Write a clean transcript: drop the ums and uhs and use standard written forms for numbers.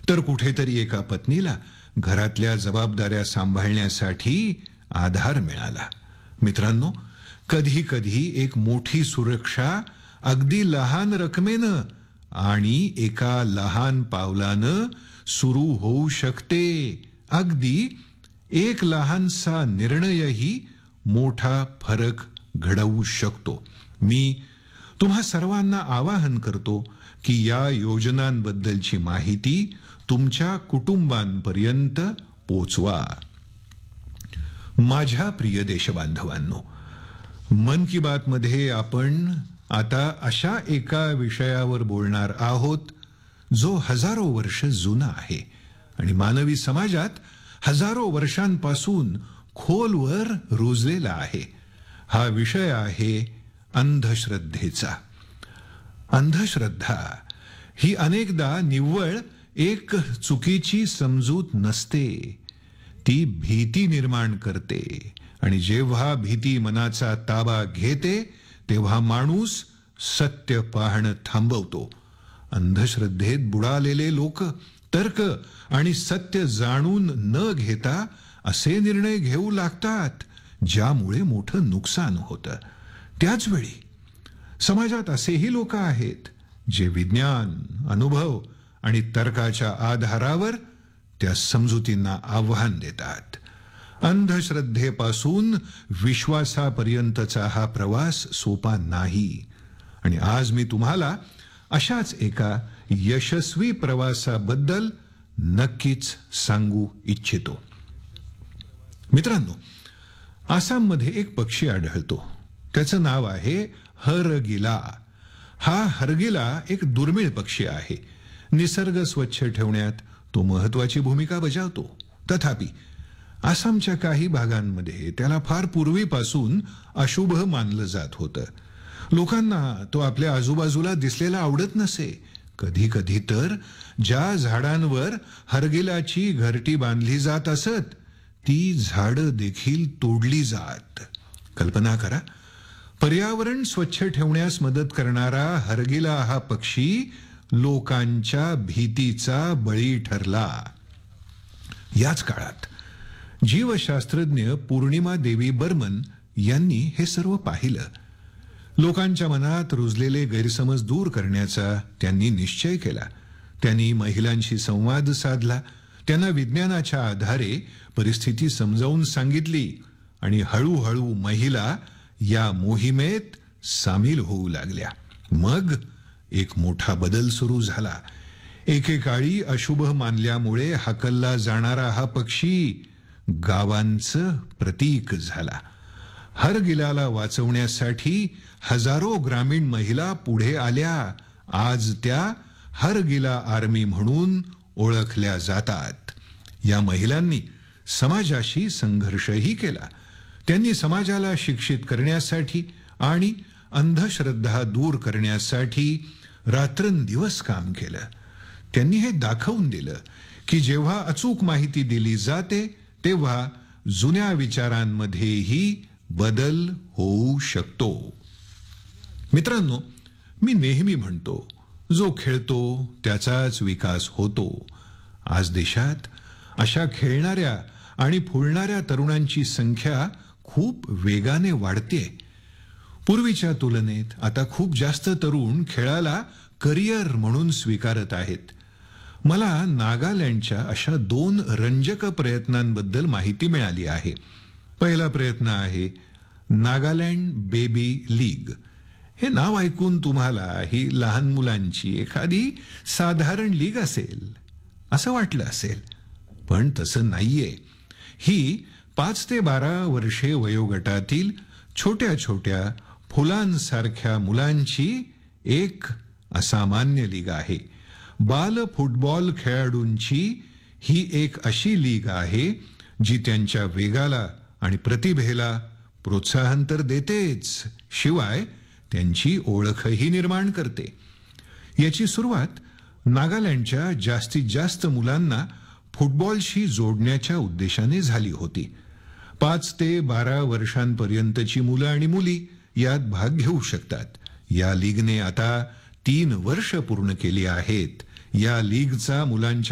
तर कुठेतरी एका पत्नीला घरातल्या जबाबदाऱ्या सांभाळण्यासाठी आधार मिळाला. मित्रांनो, कधी कधी एक मोठी सुरक्षा अगदी लहान रकमेनं आणि एका लहान पावलानं सुरू होऊ शकते. अगदी एक लहानसा निर्णयही मोठा फरक घडवू शकतो. मी तुम्हा सर्वांना आवाहन करतो की या योजनांबद्दलची माहिती तुमच्या कुटुंबांपर्यंत पोचवा. माझ्या प्रिय देशबांधवांनो, मन की बात मध्ये आपण आता अशा एका विषयावर बोलणार आहोत जो हजारो वर्ष जुना आहे आणि मानवी समाजात हजारो वर्षांपासून खोलवर रुजलेला आहे. हा विषय आहे अंधश्रद्धेचा. अंधश्रद्धा ही अनेकदा निव्वळ एक चुकीची समजूत नसते. ती भीती निर्माण करते आणि जेव्हा भीती मनाचा ताबा घेते तेव्हा माणूस सत्य पाहणं थांबवतो. अंधश्रद्धेत बुडालेले लोक तर्क आणि सत्य जाणून न घेता असे निर्णय घेऊ लागतात ज्यामुळे मोठं नुकसान होतं. त्याचवेळी समाजात असेही लोक आहेत जे विज्ञान, अनुभव आणि तर्काच्या आधारावर त्या समजुतींना आव्हान देतात. अंधश्रद्धेपासून विश्वासापर्यंतचा हा प्रवास सोपा नाही आणि आज मी तुम्हाला अशाच एका यशस्वी प्रवासाबद्दल नक्कीच सांगू इच्छितो. मित्रांनो, आसाममध्ये एक पक्षी आढळतो. त्याचं नाव आहे हरगिला. हा हरगिला एक दुर्मिळ पक्षी आहे. निसर्ग स्वच्छ ठेवण्यात तो महत्वाची भूमिका बजावतो. तथापि आसामच्या काही भागांमध्ये त्याला फार पूर्वीपासून अशुभ मानलं जात होतं. लोकांना तो आपल्या आजूबाजूला दिसलेला आवडत नसे. कधी कधी तर ज्या झाडांवर हरगिलाची घरटी बांधली जात असत ती झाडं देखील तोडली जात. कल्पना करा, पर्यावरण स्वच्छ ठेवण्यास मदत करणारा हरगिला हा पक्षी लोकांच्या भीतीचा बळी ठरला. याच काळात जीवशास्त्रज्ञ पूर्णिमा देवी बर्मन यांनी हे सर्व पाहिलं. लोकांच्या मनात रुजलेले गैरसमज दूर करण्याचा त्यांनी निश्चय केला. त्यांनी महिलांशी संवाद साधला, त्यांना विज्ञानाच्या आधारे परिस्थिती समजावून सांगितली आणि हळूहळू महिला या मोहिमेत सामील होऊ लागल्या. मग एक मोठा बदल सुरू झाला. एकेकाळी अशुभ मानल्यामुळे हाकलला जाणारा हा पक्षी गावांचं प्रतीक झाला. हरगिलाला वाचवण्यासाठी हजारो ग्रामीण महिला पुढे आल्या. आज त्या हरगिला आर्मी म्हणून ओळखल्या जातात. या महिलांनी समाजाशी संघर्षही केला. त्यांनी समाजाला शिक्षित करण्यासाठी आणि अंधश्रद्धा दूर करण्यासाठी रात्रंदिवस काम केलं. त्यांनी हे दाखवून दिलं की जेव्हा अचूक माहिती दिली जाते तेव्हा जुन्या विचारांमध्येही बदल होऊ शकतो. मित्रांनो, मी नेहमी म्हणतो, जो खेळतो त्याचाच विकास होतो. आज देशात अशा खेळणाऱ्या आणि फुलणाऱ्या तरुणांची संख्या खूप वेगाने वाढते. पूर्वीच्या तुलनेत आता खूप जास्त तरुण खेळाला करिअर म्हणून स्वीकारत आहेत. मला नागालँडच्या अशा 2 रंजक प्रयत्नांबद्दल माहिती मिळाली आहे. पहिला प्रयत्न आहे नागालँड बेबी लीग. हे नाव ऐकून तुम्हाला ही लहान मुलांची एखादी साधारण लीग असेल असं वाटलं असेल, पण तसं नाहीये. ही 5 ते 12 वर्षे वयोगटातील छोट्या छोट्या फुलांसारख्या मुलांची एक असामान्य लीग आहे. बाल फुटबॉल खेळाडूंची ही एक अशी लीग आहे जी त्यांच्या वेगाला आणि प्रतिभेला प्रोत्साहन तर देतेच, शिवाय त्यांची ओळखही निर्माण करते. याची सुरुवात नागालँडच्या जास्तीत जास्त मुलांना फुटबॉलशी जोडण्याच्या उद्देशाने झाली होती. 5 ते 12 वर्षांपर्यंतची मुलं आणि मुली यात भाग घेऊ शकतात. या लीगने आता 3 वर्ष पूर्ण केली आहेत. या लीगचा मुलांच्या